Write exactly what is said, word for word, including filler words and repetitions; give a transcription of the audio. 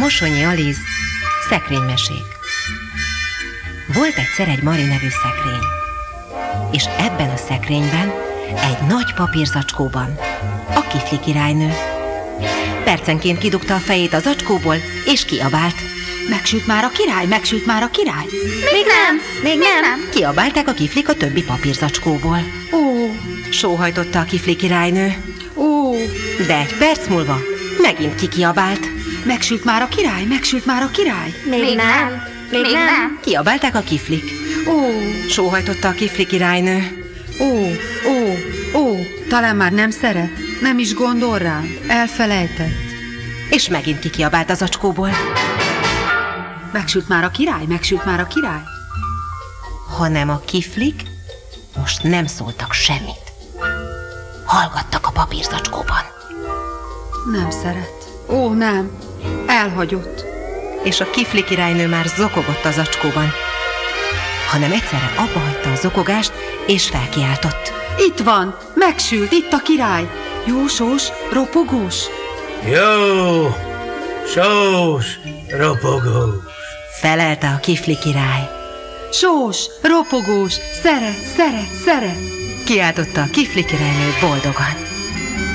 Mosonyi Aliz, szekrénymesék. Volt egyszer egy Mari nevű szekrény, és ebben a szekrényben, egy nagy papírzacskóban a Kifli királynő. Percenként kidugta a fejét a zacskóból, és kiabált: Megsült már a király, megsült már a király. Még nem, még nem. Kiabálták a kiflik a többi papírzacskóból. Ó, Sóhajtotta a Kifli királynő, ó, de egy perc múlva megint kikiabált. megsült már a király, megsült már a király. Még nem, még nem. Kiabálták a kiflik. Ó, Sóhajtotta a Kifli királynő. ó, ó, ó, talán már nem szeret, nem is gondol rám, elfelejtett. És megint kikiabált az zacskóból. Megsült már a király, megsült már a király. Hanem a kiflik most nem szóltak semmit. Hallgattak a papírzacskóban. Nem szeret. Ó, nem, elhagyott. És a Kifli királynő már zokogott a zacskóban, hanem egyszerre abba hagyta a zokogást, és felkiáltott. Itt van, megsült, itt a király. Jósós, ropogós. Jó, sós, ropogós. Felelte a Kifli király. Sós, ropogós, szeret, szeret, szeret. Kiáltotta a Kifli királynő boldogan.